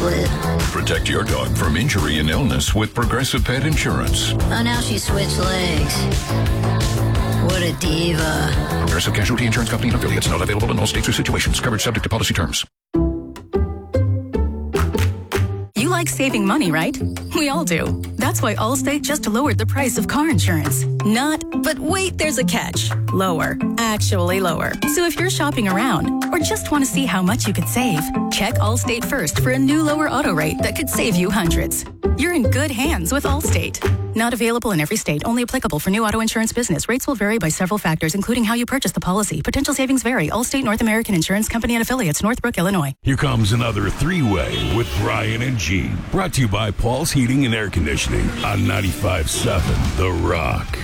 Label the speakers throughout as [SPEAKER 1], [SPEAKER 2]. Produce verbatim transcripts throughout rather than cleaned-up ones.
[SPEAKER 1] split.
[SPEAKER 2] Protect your dog from injury and illness with Progressive Pet Insurance.
[SPEAKER 1] Oh, now she switched legs. What a diva.
[SPEAKER 2] Progressive Casualty Insurance Company and affiliates. Not available in all states or situations. Coverage subject to policy terms.
[SPEAKER 3] You like saving money, right? We all do. That's why Allstate just lowered the price of car insurance. Not, but wait, there's a catch. Lower. Actually lower. So if you're shopping around or just want to see how much you could save, check Allstate first for a new lower auto rate that could save you hundreds. You're in good hands with Allstate. Not available in every state. Only applicable for new auto insurance business. Rates will vary by several factors, including how you purchase the policy. Potential savings vary. Allstate North American Insurance Company and affiliates. Northbrook, Illinois.
[SPEAKER 4] Here comes another three-way with Brian and Gene. Brought to you by Paul's Heating and Air Conditioning on ninety-five point seven The Rock.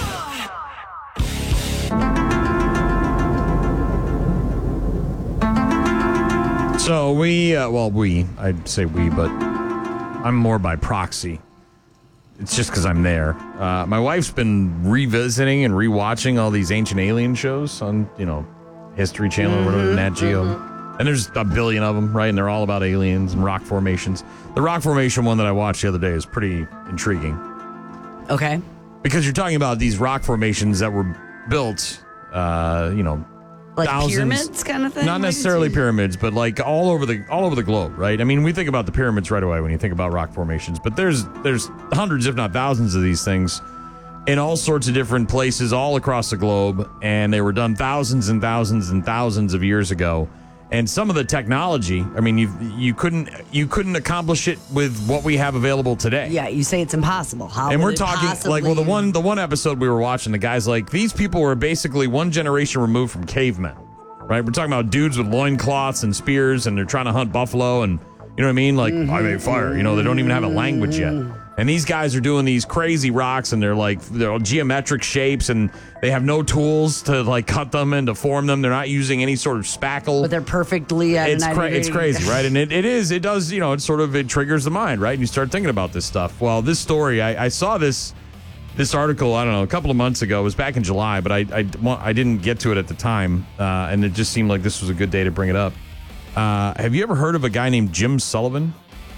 [SPEAKER 5] So we, uh, well, we, I'd say we, but I'm more by proxy. It's just because I'm there. Uh, my wife's been revisiting and rewatching all these ancient alien shows on, you know, History Channel or whatever, Nat Geo. Mm-hmm. And there's a billion of them, right? And they're all about aliens and rock formations. The rock formation one that I watched the other day is pretty intriguing.
[SPEAKER 6] Okay.
[SPEAKER 5] Because you're talking about these rock formations that were built, uh, you know,
[SPEAKER 6] like
[SPEAKER 5] thousands,
[SPEAKER 6] pyramids kind of thing?
[SPEAKER 5] Not necessarily pyramids, but like all over the all over the globe, right? I mean, we think about the pyramids right away when you think about rock formations, but there's there's hundreds, if not thousands, of these things in all sorts of different places all across the globe, and they were done thousands and thousands and thousands of years ago. And some of the technology, I mean, you you couldn't you couldn't accomplish it with what we have available today.
[SPEAKER 6] Yeah, you say it's impossible. How
[SPEAKER 5] and
[SPEAKER 6] would
[SPEAKER 5] we're
[SPEAKER 6] it
[SPEAKER 5] talking
[SPEAKER 6] possibly...
[SPEAKER 5] like, well, the one the one episode we were watching, the guy's like, these people were basically one generation removed from cavemen, right? We're talking about dudes with loincloths and spears, and they're trying to hunt buffalo, and you know what I mean? Like, mm-hmm. I made fire. You know, they don't even have a language yet. And these guys are doing these crazy rocks, and they're like they're all geometric shapes, and they have no tools to like cut them and to form them. They're not using any sort of spackle.
[SPEAKER 6] But they're perfectly at
[SPEAKER 5] it's
[SPEAKER 6] a
[SPEAKER 5] cra- it's crazy, right? And it, it is, it does, you know, it sort of it triggers the mind, right? And you start thinking about this stuff. Well, this story, I, I saw this this article, I don't know, a couple of months ago. It was back in July, but I I, I didn't get to it at the time, uh, and it just seemed like this was a good day to bring it up. Uh, have you ever heard of a guy named Jim Sullivan?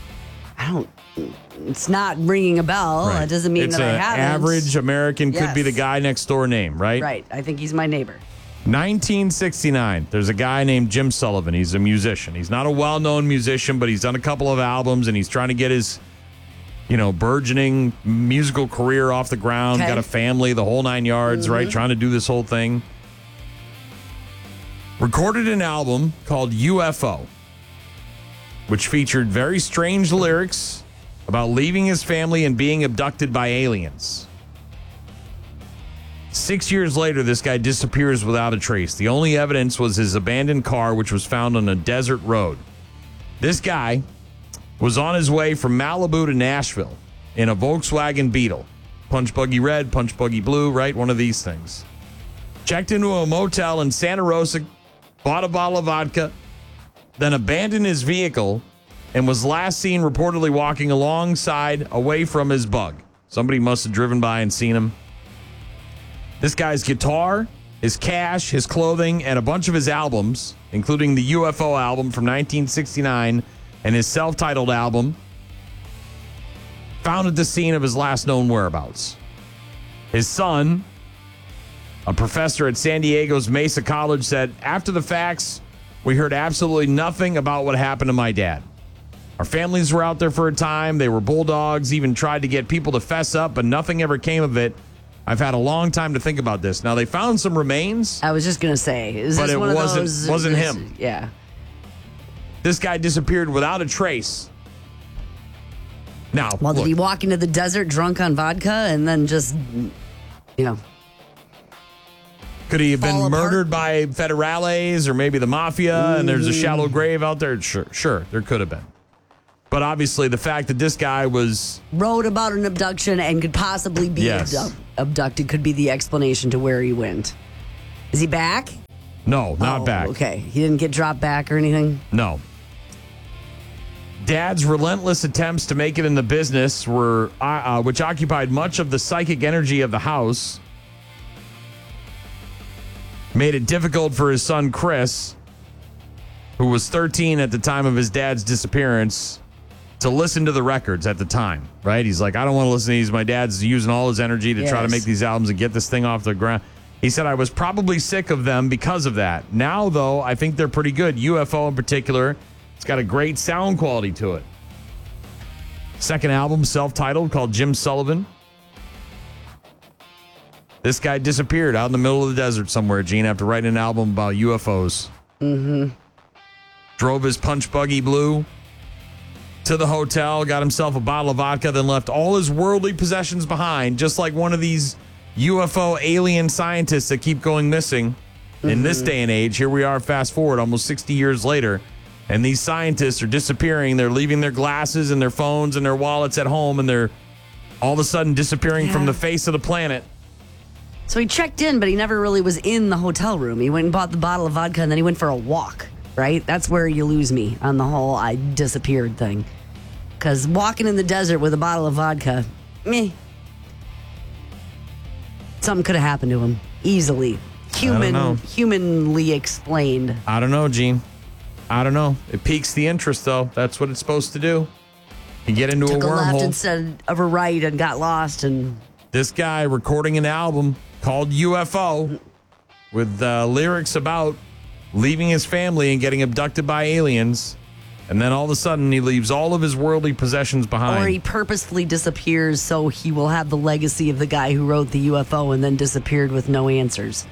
[SPEAKER 6] I don't. It's not ringing a bell.
[SPEAKER 5] Right.
[SPEAKER 6] It doesn't mean
[SPEAKER 5] it's
[SPEAKER 6] that I haven't.
[SPEAKER 5] Average American could
[SPEAKER 6] Yes.
[SPEAKER 5] be the guy next door name, right?
[SPEAKER 6] Right. I think he's my neighbor.
[SPEAKER 5] nineteen sixty-nine. There's a guy named Jim Sullivan. He's a musician. He's not a well-known musician, but he's done a couple of albums, and he's trying to get his, you know, burgeoning musical career off the ground.
[SPEAKER 6] Okay.
[SPEAKER 5] Got a family, the whole nine yards, mm-hmm. right? Trying to do this whole thing. Recorded an album called U F O, which featured very strange lyrics about leaving his family and being abducted by aliens. Six years later, this guy disappears without a trace. The only evidence was his abandoned car, which was found on a desert road. This guy was on his way from Malibu to Nashville in a Volkswagen Beetle. Punch buggy red, punch buggy blue, right? One of these things. Checked into a motel in Santa Rosa, bought a bottle of vodka, then abandoned his vehicle, and was last seen reportedly walking alongside away from his bug. Somebody must have driven by and seen him. This guy's guitar, his cash, his clothing, and a bunch of his albums, including the U F O album from nineteen sixty-nine and his self-titled album, found at the scene of his last known whereabouts. His son, a professor at San Diego's Mesa College, said, after the facts, we heard absolutely nothing about what happened to my dad. Our families were out there for a time. They were bulldogs, even tried to get people to fess up, but nothing ever came of it. I've had a long time to think about this. Now, they found some remains.
[SPEAKER 6] I was just going to say. Is
[SPEAKER 5] but
[SPEAKER 6] this
[SPEAKER 5] it
[SPEAKER 6] one
[SPEAKER 5] wasn't,
[SPEAKER 6] of those,
[SPEAKER 5] wasn't
[SPEAKER 6] this,
[SPEAKER 5] him.
[SPEAKER 6] Yeah.
[SPEAKER 5] This guy disappeared without a trace. Now,
[SPEAKER 6] well,
[SPEAKER 5] look,
[SPEAKER 6] did he walk into the desert drunk on vodka and then just, you know...
[SPEAKER 5] Could he have been
[SPEAKER 6] Fall apart?
[SPEAKER 5] murdered by federales or maybe the mafia mm. and there's a shallow grave out there? Sure, sure, there could have been. But obviously the fact that this guy was...
[SPEAKER 6] wrote about an abduction and could possibly be
[SPEAKER 5] yes.
[SPEAKER 6] abdu- abducted could be the explanation to where he went. Is he back?
[SPEAKER 5] No, not
[SPEAKER 6] oh,
[SPEAKER 5] back.
[SPEAKER 6] Okay, he didn't get dropped back or anything?
[SPEAKER 5] No. Dad's relentless attempts to make it in the business were, uh, uh, which occupied much of the psychic energy of the house, made it difficult for his son, Chris, who was thirteen at the time of his dad's disappearance, to listen to the records at the time, right? He's like, I don't want to listen to these. My dad's using all his energy to
[SPEAKER 6] Yes.
[SPEAKER 5] try to make these albums and get this thing off the ground. He said, I was probably sick of them because of that. Now, though, I think they're pretty good. U F O in particular, it's got a great sound quality to it. Second album, self-titled, called Jim Sullivan. This guy disappeared out in the middle of the desert somewhere, Gene, after writing an album about U F Os. Mm-hmm. Drove his punch buggy blue to the hotel, got himself a bottle of vodka, then left all his worldly possessions behind, just like one of these U F O alien scientists that keep going missing. Mm-hmm. In this day and age, here we are, fast forward almost sixty years later, and these scientists are disappearing. They're leaving their glasses and their phones and their wallets at home, and they're all of a sudden disappearing
[SPEAKER 6] Yeah.
[SPEAKER 5] from the face of the planet.
[SPEAKER 6] So he checked in, but he never really was in the hotel room. He went and bought the bottle of vodka, and then he went for a walk, right? That's where you lose me on the whole I disappeared thing. Because walking in the desert with a bottle of vodka, meh. Something could have happened to him easily. Human,
[SPEAKER 5] know.
[SPEAKER 6] humanly explained.
[SPEAKER 5] I don't know, Gene. I don't know. It piques the interest, though. That's what it's supposed to do. You get into
[SPEAKER 6] Took
[SPEAKER 5] a
[SPEAKER 6] a left
[SPEAKER 5] wormhole.
[SPEAKER 6] instead of a right and got lost. And
[SPEAKER 5] This guy recording an album called U F O with uh, lyrics about leaving his family and getting abducted by aliens. And then all of a sudden, he leaves all of his worldly possessions behind.
[SPEAKER 6] or he purposefully disappears so he will have the legacy of the guy who wrote the U F O and then disappeared with no answers.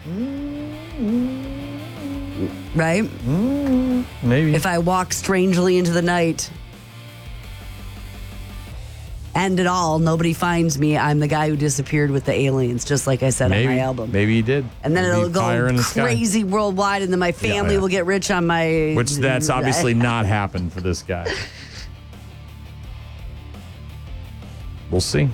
[SPEAKER 6] Right?
[SPEAKER 5] Maybe.
[SPEAKER 6] If I walk strangely into the night, end it all, nobody finds me, I'm the guy who disappeared with the aliens, just like I said
[SPEAKER 5] maybe,
[SPEAKER 6] on my album.
[SPEAKER 5] Maybe he did.
[SPEAKER 6] And then
[SPEAKER 5] Maybe
[SPEAKER 6] it'll
[SPEAKER 5] fire in
[SPEAKER 6] go
[SPEAKER 5] the sky.
[SPEAKER 6] crazy worldwide, and then my family
[SPEAKER 5] yeah.
[SPEAKER 6] will get rich on my...
[SPEAKER 5] Which that's obviously not happened for this guy. We'll see.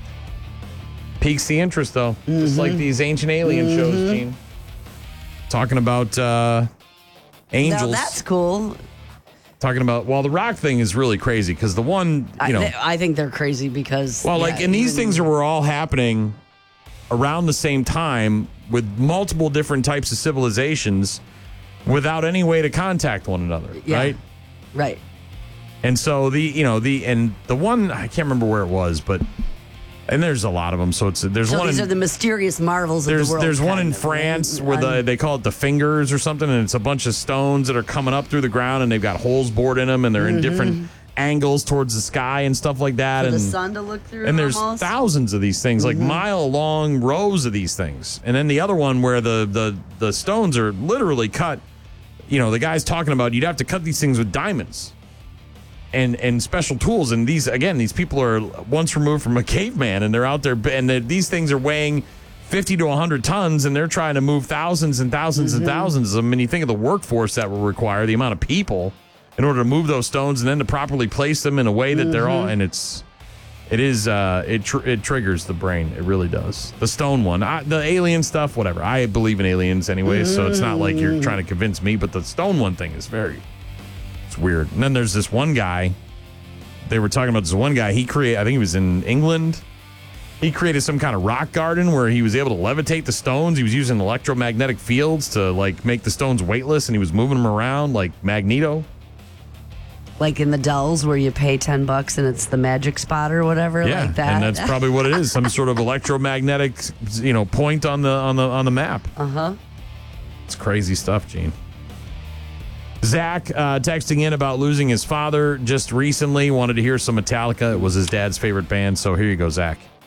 [SPEAKER 5] Piques the interest, though.
[SPEAKER 6] Mm-hmm.
[SPEAKER 5] Just like these ancient alien mm-hmm. shows, Gene. Talking about uh, angels.
[SPEAKER 6] Now that's cool.
[SPEAKER 5] Talking about, well, the rock thing is really crazy because the one, you know.
[SPEAKER 6] I, I think they're crazy because...
[SPEAKER 5] Well,
[SPEAKER 6] yeah,
[SPEAKER 5] like, and these
[SPEAKER 6] even-
[SPEAKER 5] things were all happening around the same time with multiple different types of civilizations without any way to contact one another,
[SPEAKER 6] Yeah.
[SPEAKER 5] right?
[SPEAKER 6] Right.
[SPEAKER 5] And so the, you know, the, and the one, I can't remember where it was, but, and there's a lot of them. So it's, there's
[SPEAKER 6] So
[SPEAKER 5] one,
[SPEAKER 6] these
[SPEAKER 5] in,
[SPEAKER 6] are the mysterious marvels of
[SPEAKER 5] there's,
[SPEAKER 6] the world.
[SPEAKER 5] there's one
[SPEAKER 6] kind
[SPEAKER 5] in
[SPEAKER 6] of,
[SPEAKER 5] France
[SPEAKER 6] right?
[SPEAKER 5] where the,
[SPEAKER 6] I'm-
[SPEAKER 5] they call it the fingers or something. And it's a bunch of stones that are coming up through the ground and they've got holes bored in them and they're in different angles towards the sky and stuff like that.
[SPEAKER 6] for
[SPEAKER 5] and
[SPEAKER 6] the sun to look through
[SPEAKER 5] And there's
[SPEAKER 6] almost.
[SPEAKER 5] thousands of these things, like mile long rows of these things. And then the other one where the, the, the stones are literally cut, you know, the guy's talking about you'd have to cut these things with diamonds and and special tools. And these, again, these people are once removed from a caveman and they're out there and they're, these things are weighing fifty to one hundred tons and they're trying to move thousands and thousands
[SPEAKER 6] Mm-hmm.
[SPEAKER 5] and thousands of them. And you think of the workforce that will require, the amount of people in order to move those stones and then to properly place them in a way that
[SPEAKER 6] Mm-hmm.
[SPEAKER 5] they're all, and it's, it is, uh, it tr- it triggers the brain. It really does. The stone one, I, the alien stuff, whatever. I believe in aliens anyway, so it's not like you're trying to convince me. But the stone one thing is very, it's weird. And then there's this one guy. They were talking about this one guy. He created, I think he was in England. He created some kind of rock garden where he was able to levitate the stones. He was using electromagnetic fields to like make the stones weightless, and he was moving them around like Magneto.
[SPEAKER 6] Like in the Dells where you pay ten bucks and it's the magic spot or whatever,
[SPEAKER 5] Yeah,
[SPEAKER 6] like that.
[SPEAKER 5] and that's probably what it is. Some sort of electromagnetic, you know, point on the on the on the map.
[SPEAKER 6] Uh huh.
[SPEAKER 5] It's crazy stuff, Gene. Zach uh, texting in about losing his father just recently. Wanted to hear some Metallica. It was his dad's favorite band. So here you go, Zach.